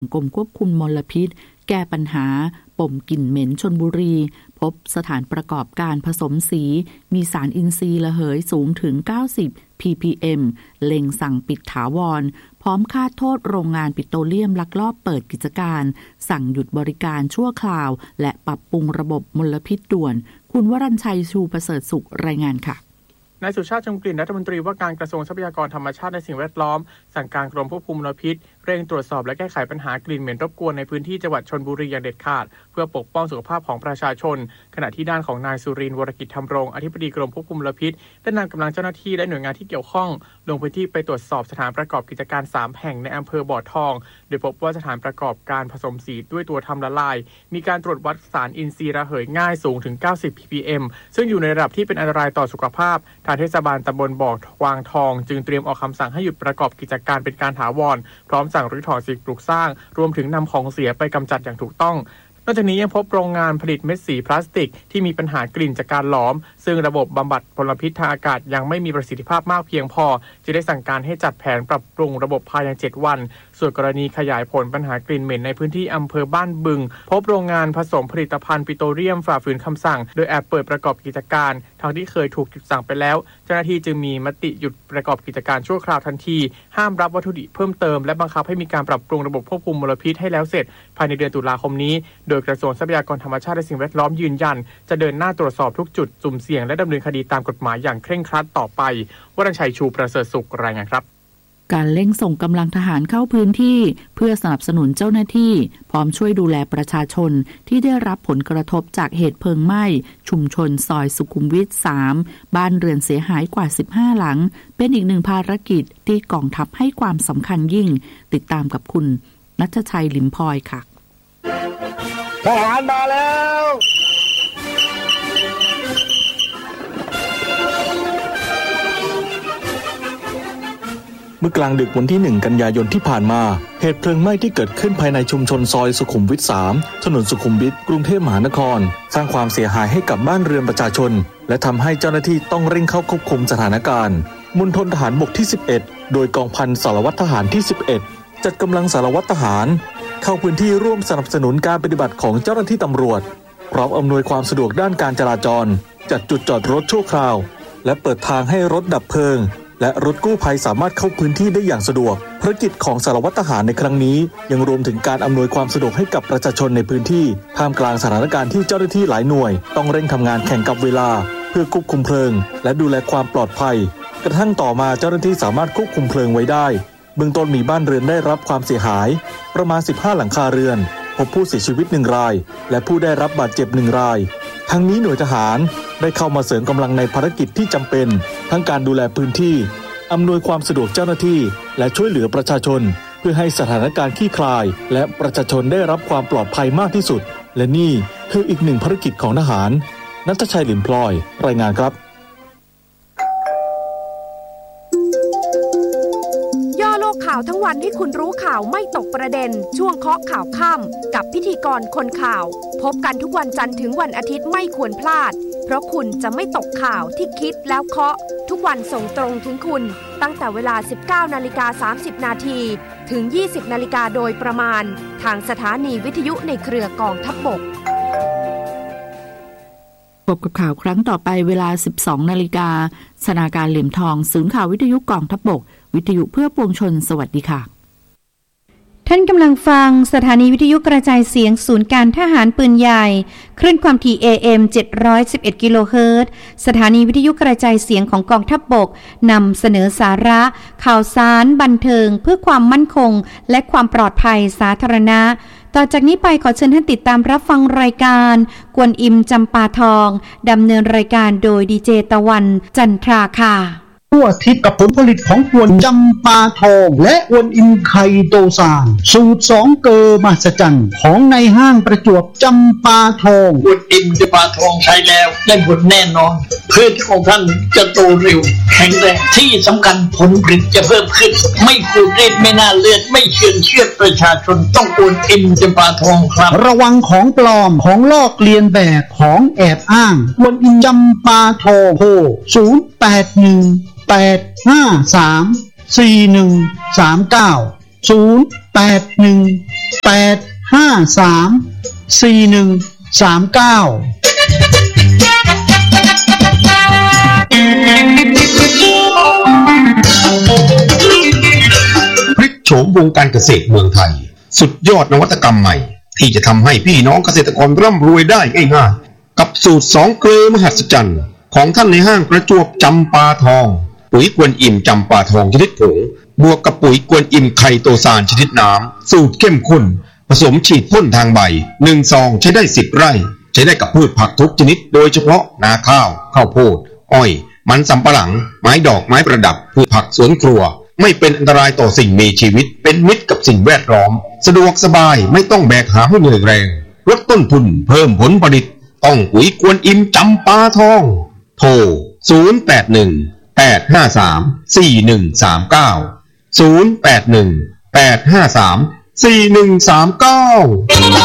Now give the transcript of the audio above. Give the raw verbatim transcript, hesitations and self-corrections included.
กรมควบคุมมลพิษแก้ปัญหาปมกลิ่นเหม็นชลบุรีพบสถานประกอบการผสมสีมีสารอินทรีย์ระเหยสูงถึงเก้าสิบ พี พี เอ็ม เล็งสั่งปิดถาวรพร้อมคาดโทษโรงงานปิโตรเลียมลักลอบเปิดกิจการสั่งหยุดบริการชั่วคราวและปรับปรุงระบบมลพิษด่วนคุณวรัญชัยชูประเสริฐสุขรายงานค่ะนายสุชาติชมกลิ่นรัฐมนตรีว่าการกระทรวงทรัพยากรธรรมชาติและสิ่งแวดล้อมสั่งการกรมควบคุมมลพิษเร่งตรวจสอบและแก้ไขปัญหากลิ่นเหม็นรบกวนในพื้นที่จังหวัดชลบุรีอย่างเด็ดขาดเพื่อปกป้องสุขภาพของประชาชนขณะที่ด้านของนายสุรินทร์วรกิจธรรมรงค์อธิบดีกรมควบคุมมลพิษได้นำกำลังเจ้าหน้าที่และหน่วยงานที่เกี่ยวข้องลงพื้นที่ไปตรวจสอบสถานประกอบกิจการสามแห่งในอำเภอบ่อทองโดยพบว่าสถานประกอบการผสมสีด้วยตัวทำละลายมีการตรวจวัดสารอินทรีย์ระเหยง่ายสูงถึงเก้าสิบ พี พี เอ็ม ซึ่งอยู่ในระดับที่เป็นอันตรายต่อสุขภาพทางเทศบาลตำบลบ่อวางทองจึงเตรียมออกคำสั่งให้หยุดประกอบกิจการเป็นการถาวรพร้อมสั่งรื้อถอนสิ่งปลูกสร้างรวมถึงนำของเสียไปกำจัดอย่างถูกต้องนอกจากนี้ยังพบโรงงานผลิตเม็ดสีพลาสติกที่มีปัญหากลิ่นจากการหลอมซึ่งระบบบำบัดมลพิษทางอากาศยังไม่มีประสิทธิภาพมากเพียงพอจึงได้สั่งการให้จัดแผนปรับปรุงระบบภายในเจ็ดวันส่วนกรณีขยายผลปัญหากลิ่นเหม็นในพื้นที่อำเภอบ้านบึงพบโรงงานผสมผลิตภัณฑ์ปิโตรเลียมฝ่าฝืนคำสั่งโดยแอบเปิดประกอบกิจการทั้งที่เคยถูกหยุดสั่งไปแล้วเจ้าหน้าที่จึงมีมติหยุดประกอบกิจการชั่วคราวทันทีห้ามรับวัตถุดิบเพิ่มเติมและบังคับให้มีการปรับปรุงระบบควบคุมมลพิษให้แล้วเสร็จภายในเดือนตุลาคมนี้โดยกระทรวงทรัพยากรธรรมชาติและสิ่งแวดล้อมยืนยันจะเดินหน้าตรวจสอบทุกจุดสุ่มเสี่ยงและดำเนินคดีตามกฎหมายอย่างเคร่งครัดต่อไปวรัญชัยชูประเสริฐสุขรายงานครับการเร่งส่งกำลังทหารเข้าพื้นที่เพื่อสนับสนุนเจ้าหน้าที่พร้อมช่วยดูแลประชาชนที่ได้รับผลกระทบจากเหตุเพลิงไหม้ชุมชนซอยสุขุมวิทสามบ้านเรือนเสียหายกว่าสิบห้าหลังเป็นอีกหนึ่งภารกิจที่กองทัพให้ความสำคัญยิ่งติดตามกับคุณณัฐชัยลิมพลอยค่ะทหารมาแล้วเมื่อกลางดึกวันที่หนึ่งกันยายนที่ผ่านมาเหตุเพลิงไหม้ที่เกิดขึ้นภายในชุมชนซอยสุขุมวิทสามถนนสุขุมวิทกรุงเทพมหานครสร้างความเสียหายให้กับบ้านเรือนประชาชนและทำให้เจ้าหน้าที่ต้องเร่งเข้าควบคุมสถานการณ์มณฑลทหารบกที่สิบเอ็ดโดยกองพันสารวัตรทหารที่สิบเอ็ดจัดกำลังสารวัตรทหารเข้าพื้นที่ร่วมสนับสนุนการปฏิบัติของเจ้าหน้าที่ตำรวจพร้อมอำนวยความสะดวกด้านการจราจรจัดจุดจอดรถชั่วคราวและเปิดทางให้รถดับเพลิงและรถกู้ภัยสามารถเข้าพื้นที่ได้อย่างสะดวกภารกิจของสารวัตรทหารในครั้งนี้ยังรวมถึงการอำนวยความสะดวกให้กับประชาชนในพื้นที่ท่ามกลางสถานการณ์ที่เจ้าหน้าที่หลายหน่วยต้องเร่งทำงานแข่งกับเวลาเพื่อควบคุมเพลิงและดูแลความปลอดภัยกระทั่งต่อมาเจ้าหน้าที่สามารถควบคุมเพลิงไว้ได้เบื้องต้นมีบ้านเรือนได้รับความเสียหายประมาณสิบห้าหลังคาเรือนพบผู้เสียชีวิตหนึ่งรายและผู้ได้รับบาดเจ็บหนึ่งรายทั้งนี้หน่วยทหารได้เข้ามาเสริมกำลังในภารกิจที่จำเป็นทั้งการดูแลพื้นที่อำนวยความสะดวกเจ้าหน้าที่และช่วยเหลือประชาชนเพื่อให้สถานการณ์คลี่คลายและประชาชนได้รับความปลอดภัยมากที่สุดและนี่คืออีกหนึ่งภารกิจของทหารณัฐชัยลิมพลอยรายงานครับย่อโลกข่าวทั้งวันให้คุณรู้ข่าวไม่ตกประเด็นช่วงเคาะข่าวค่ำกับพิธีกรคนข่าวพบกันทุกวันจันทร์ถึงวันอาทิตย์ไม่ควรพลาดเพราะคุณจะไม่ตกข่าวที่คิดแล้วเคาะทุกวันส่งตรงถึงคุณตั้งแต่เวลา สิบเก้านาฬิกาสามสิบนาทีถึง ยี่สิบนาฬิกาโดยประมาณทางสถานีวิทยุในเครือกองทัพบกพบกับข่าวครั้งต่อไปเวลา สิบสองนาฬิกาสนาการเหลี่ยมทองศูนย์ข่าววิทยุกองทัพบกวิทยุเพื่อปวงชนสวัสดีค่ะท่านกำลังฟังสถานีวิทยุกระจายเสียงศูนย์การทหารปืนใหญ่คลื่นความถี่ เอ เอ็ม เจ็ดร้อยสิบเอ็ด กิโลเฮิรตซ์สถานีวิทยุกระจายเสียงของกองทัพบกนำเสนอสาระข่าวสารบันเทิงเพื่อความมั่นคงและความปลอดภัยสาธารณะต่อจากนี้ไปขอเชิญท่านติดตามรับฟังรายการกวนอิมจำปาทองดำเนินรายการโดยดีเจตะวันจันทราค่ะทั่วทิศกับผลผลิตของกวนจำปาทองและกวนอิมไคโตซานสูตรสองเกอร์มหัศจรรย์ของในห้างประจวบจำปาทองกวนอิมจำปาทองใช้แล้วได้ผลแน่นอนพืชของท่านจะโตเร็วแข็งแรงที่สำคัญผลผลิตจะเพิ่มขึ้นไม่ขูดรีดไม่น่าเลือดไม่เชื่อเชื่อประชาชนต้องกวนอิมจำปาทองครับระวังของปลอมของลอกเลียนแบบของแอบอ้างกวนอิมจำปาทองโทรศูนย์ แปด หนึ่ง แปด ห้า สาม สี่ หนึ่ง สาม เก้า ศูนย์ แปด หนึ่งแปดห้าสาม สี่หนึ่งสามเก้าพลิกโฉมวงการเกษตรเมืองไทยสุดยอดนวัตกรรมใหม่ที่จะทำให้พี่น้องเกษตรกรร่ำรวยได้ง่ายๆกับสูตรสองเกลือมหัศจรรย์ของท่านในห้างประจวบจำปาทองปุ๋ยกวนอิ่มจำปาทองชนิดผงบวกกับปุ๋ยกวนอิ่มไคโตซานชนิดน้ำสูตรเข้มข้นผสมฉีดพ่นทางใบหนึ่งซองใช้ได้สิบไร่ใช้ได้กับพืชผักทุกชนิดโดยเฉพาะนาข้าวข้าวโพดอ้อยมันสำปะหลังไม้ดอกไม้ประดับพืชผักสวนครัวไม่เป็นอันตรายต่อสิ่งมีชีวิตเป็นมิตรกับสิ่งแวดล้อมสะดวกสบายไม่ต้องแบกหามให้เหนื่อยแรงลดต้นทุนเพิ่มผลผลิตต้องปุ๋ยกวนอิ่มจำปาทองโทรศูนย์ แปด หนึ่ง แปด ห้า สาม สี่ หนึ่ง สาม เก้า ศูนย์ แปด หนึ่ง แปด ห้า สาม สี่ หนึ่ง สาม เก้า